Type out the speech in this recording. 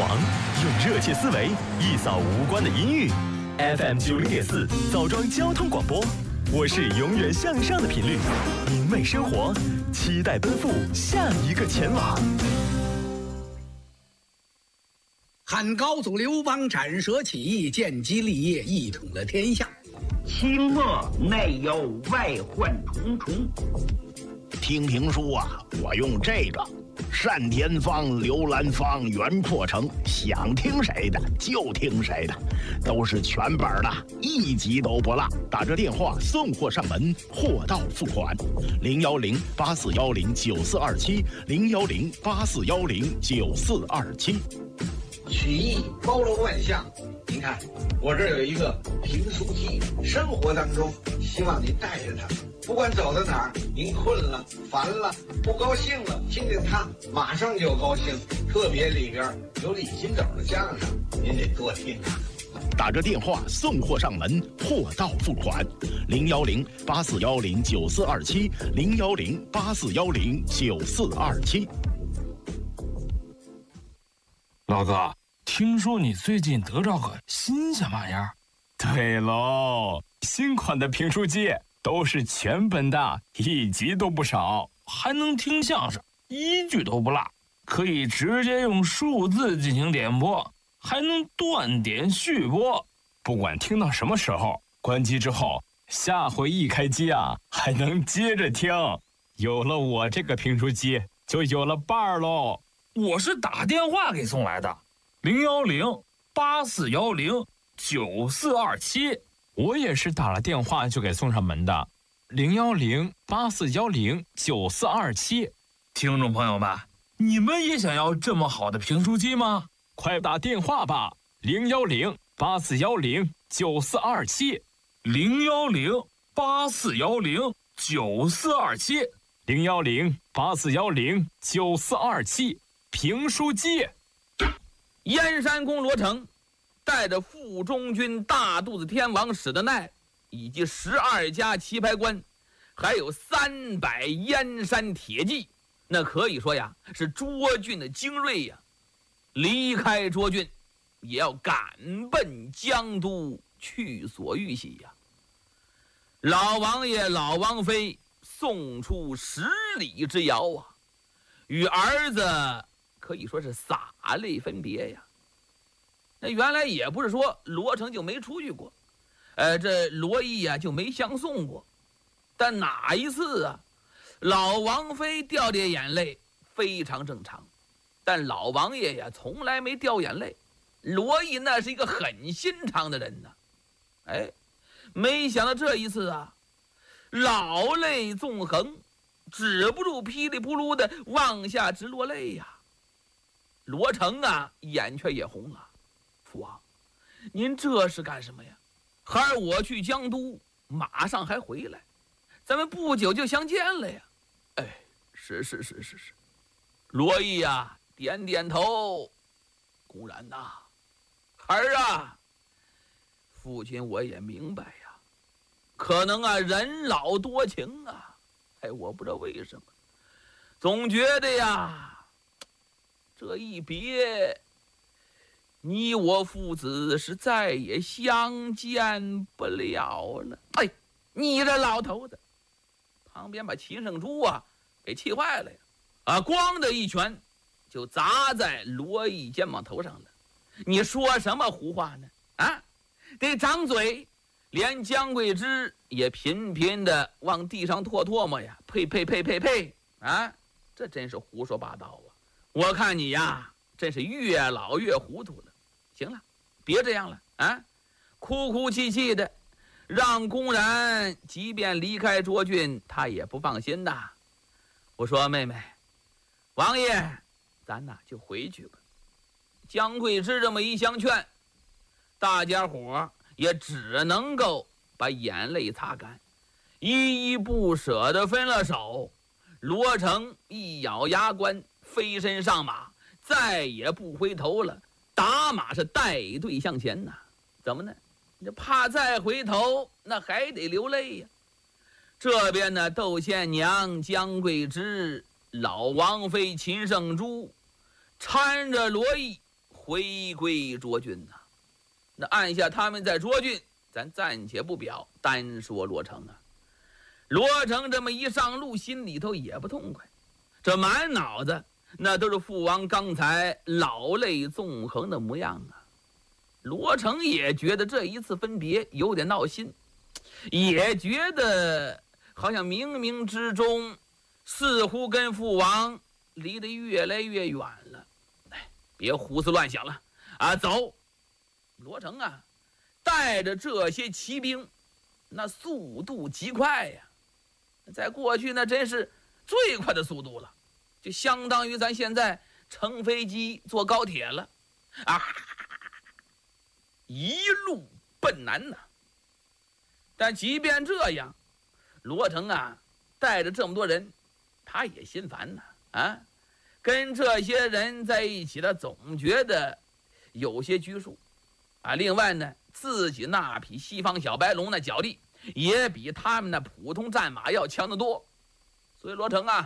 广，用热切思维一扫无关的阴郁。FM 90.4枣庄交通广播，我是永远向上的频率，明媚生活，期待奔赴下一个前往。 汉高祖刘邦斩蛇起义，建基立业，一统了天下。 清末内忧外患重重。 听评书啊，我用这个单田芳、刘兰芳、袁阔成，想听谁的就听谁的，都是全本的，一集都不落。打这电话送货上门，货到付款。010-8410-9427 010-8410-9427。 曲艺包罗万象，您看我这儿有一个评书机，生活当中希望您带着它，不管走到哪儿，您困了、烦了、不高兴了，听见它马上就高兴。特别里边有李金斗的相声，您得多听啊。 打着电话送货上门，货到付款。010-8410-9427 010-8410-9427。 老哥，听说你最近得着个新鲜玩意儿？ 对喽，新款的评书机都是全本的，一集都不少， 还能听相声，一句都不落，可以直接用数字进行点播，还能断点续播。 不管听到什么时候，关机之后，下回一开机啊，还能接着听。有了我这个评书机，就有了伴儿喽。 我是打电话给送来的，010-8410-9427。 我也是打了电话就给送上门的，010-8410-9427。 听众朋友们，你们也想要这么好的评书机吗？ 快打电话吧，010-8410-9427 010-8410-9427 010-8410-9427。评书机。 燕山公罗成带着副中军大肚子天王史德奈以及12家棋牌官，还有300燕山铁骑，那可以说呀是涿郡的精锐呀。离开涿郡，也要赶奔江都去所欲喜呀。老王爷老王妃送出10里之遥啊，与儿子可以说是洒泪分别呀。那原来也不是说罗成就没出去过，这罗毅啊就没相送过。但哪一次啊，老王妃掉点眼泪非常正常，但老王爷呀从来没掉眼泪。罗毅那是一个很心肠的人呢，没想到这一次啊，老泪纵横，止不住噼里扑噜的往下直落泪呀。罗成啊眼却也红了，父王，您这是干什么呀？孩儿我去江都，马上还回来，咱们不久就相见了呀。是。罗毅啊点点头，公然呐，孩儿啊，父亲我也明白呀，可能啊人老多情啊，我不知道为什么，总觉得呀这一别，你我父子是再也相见不了了。你这老头子，旁边把秦圣珠啊给气坏了呀！咣的一拳就砸在罗毅肩膀头上了。你说什么胡话呢？得张嘴！连姜桂枝也频频的往地上唾沫呀！呸！这真是胡说八道啊！我看你呀，真是越老越糊涂了。行了，别这样了哭哭泣泣的，让公然即便离开涿郡，他也不放心呐。我说妹妹，王爷，咱呐就回去吧。姜桂枝这么一相劝，大家伙也只能够把眼泪擦干，依依不舍地分了手。罗成一咬牙关，飞身上马，再也不回头了。打马是带队向前呐。怎么呢？你怕再回头，那还得流泪呀。这边呢，窦宪娘、姜桂枝、老王妃秦圣珠搀着罗毅回归涿郡呐。那按下他们在涿郡，咱暂且不表，单说罗成啊。罗成这么一上路，心里头也不痛快，这满脑子那都是父王刚才老泪纵横的模样啊。罗成也觉得这一次分别有点闹心，也觉得好像冥冥之中似乎跟父王离得越来越远了。别胡思乱想了啊，走！罗成啊，带着这些骑兵，那速度极快呀，在过去那真是最快的速度了，就相当于咱现在乘飞机坐高铁了啊，一路奔南呐。但即便这样，罗成啊带着这么多人，他也心烦呐啊。跟这些人在一起，他总觉得有些拘束啊。另外呢，自己那匹西方小白龙那脚力也比他们那普通战马要强得多，所以罗成啊